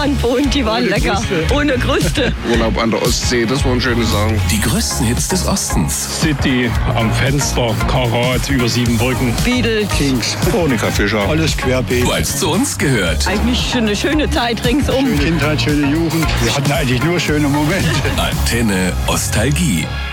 Strand wohnt, die waren lecker. Ohne Kruste. Urlaub an der Ostsee, das waren schöne Sachen. Die größten Hits des Ostens. City am Fenster, Karat über 7 Brücken. Beatles. Kings, Monika Fischer. Alles querbeet. Weil es zu uns gehört. Eigentlich eine schöne Zeit ringsum. Schöne Kindheit, schöne Jugend. Wir hatten eigentlich nur schöne Momente. Antenne Ostalgie.